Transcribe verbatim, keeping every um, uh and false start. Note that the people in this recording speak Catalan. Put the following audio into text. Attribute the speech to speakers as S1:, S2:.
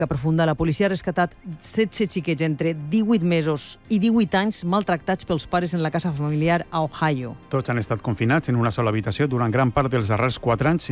S1: profunda. La policia ha rescatat setze xiquets entre divuit mesos i divuit anys maltractats pels pares en la casa familiar a Ohio.
S2: Tots han estat confinats en una sola habitació durant gran part dels darrers quatre anys